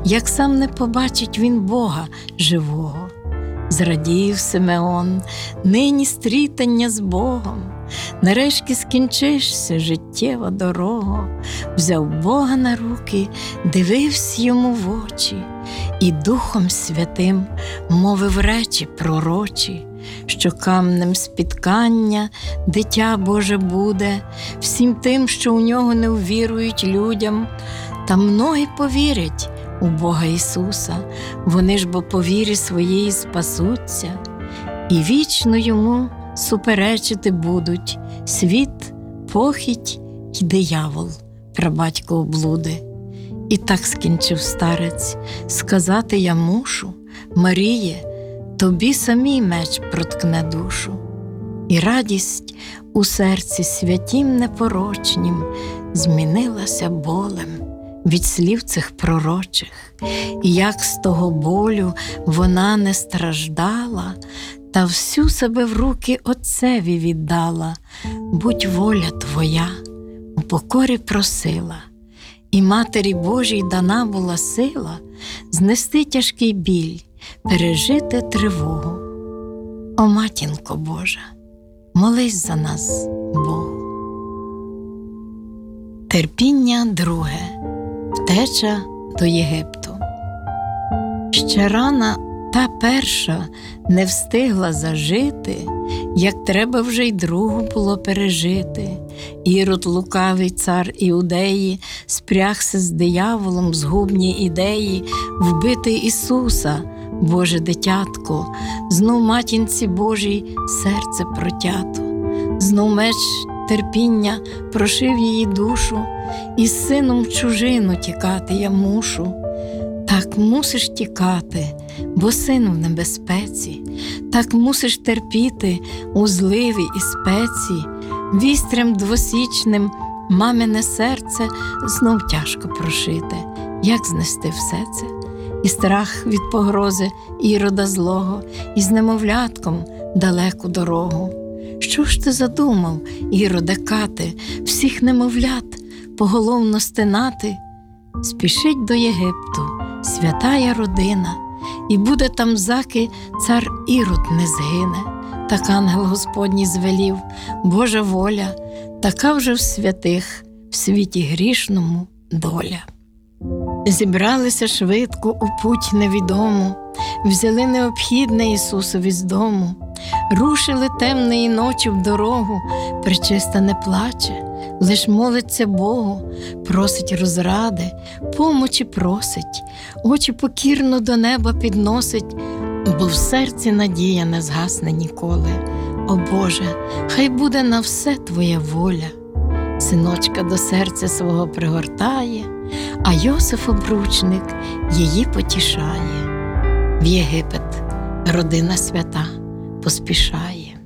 як сам не побачить він Бога живого. Зрадів Симеон, нині стрітання з Богом, нарешті скінчишся життєва дорога. Взяв Бога на руки, дивився йому в очі, і Духом Святим мовив речі пророчі, що камнем спіткання дитя Боже буде всім тим, що у нього не увірують людям. Та многі повірять у Бога Ісуса, вони ж бо по вірі своєї спасуться, і вічно йому суперечити будуть світ, похіть й диявол, прабатько облуди. І так скінчив старець: сказати я мушу, Маріє, тобі самій меч проткне душу. І радість у серці святім непорочнім змінилася болем від слів цих пророчих. І як з того болю вона не страждала, та всю себе в руки Отцеві віддала. Будь воля твоя, у покорі просила, і Матері Божій дана була сила знести тяжкий біль, пережити тривогу. О, Матінко Божа, молись за нас, Богу. Терпіння друге. Втеча до Єгипту. Ще рана та перша не встигла зажити, як треба вже й другу було пережити. Ірод, лукавий цар Іудеї, спрягся з дияволом згубні ідеї вбити Ісуса, Боже дитятко, знов матінці Божій серце протято. Знов меч терпіння прошив її душу, і з сином в чужину тікати я мушу. Так мусиш тікати, бо син в небезпеці, так мусиш терпіти у зливі і спеці. Вістрям двосічним мамине серце знов тяжко прошите. Як знести все це? І страх від погрози Ірода злого, і з немовлятком далеку дорогу. Що ж ти задумав, Іроде кати, всіх немовлят поголовно стинати? Спішить до Єгипту святая родина, і буде там, заки цар Ірод не згине. Так ангел Господній звелів, Божа воля, така вже в святих, в світі грішному доля. Зібралися швидко у путь невідому, взяли необхідне Ісусові з дому, рушили темної ночі в дорогу, пречиста не плаче, лиш молиться Богу, просить розради, помочі просить, очі покірно до неба підносить, бо в серці надія не згасне ніколи. О Боже, хай буде на все Твоя воля. Синочка до серця свого пригортає, а Йосиф обручник її потішає. В Єгипет родина свята поспішає.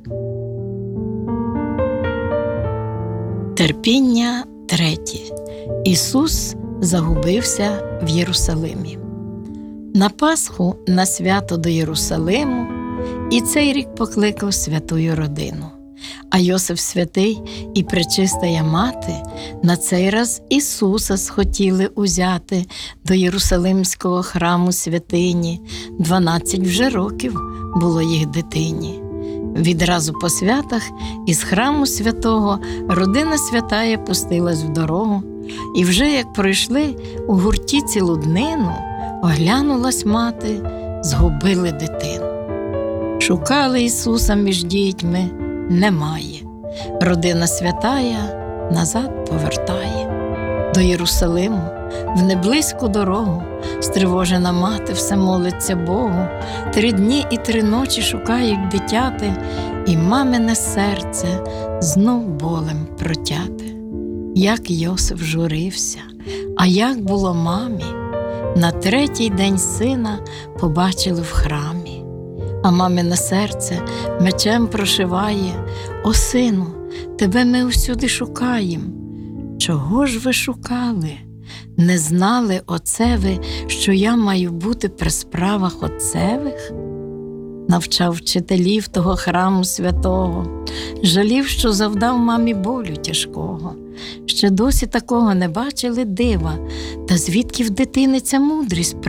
Терпіння третє. Ісус загубився в Єрусалимі. На Пасху, на свято до Єрусалиму, і цей рік покликав святую родину. А Йосиф святий і пречистая мати на цей раз Ісуса схотіли узяти до Єрусалимського храму святині. 12 вже років було їх дитині. Відразу по святах із храму святого родина святая пустилась в дорогу. І вже як пройшли у гурті цілу днину, оглянулась мати, згубили дитину. Шукали Ісуса між дітьми, немає. Родина святая назад повертає. До Єрусалиму, в неблизьку дорогу, стривожена мати все молиться Богу. 3 дні і 3 ночі шукають дитяти, і мамине серце знов болем протяте. Як Йосиф журився, а як було мамі. На 3-й день сина побачили в храмі. А мамине серце мечем прошиває: «О, сину, тебе ми усюди шукаєм». Чого ж ви шукали? Не знали отцеви, що я маю бути при справах отцевих? Навчав вчителів того храму святого, жалів, що завдав мамі болю тяжкого. Ще досі такого не бачили дива, та звідки в дитини ця мудрість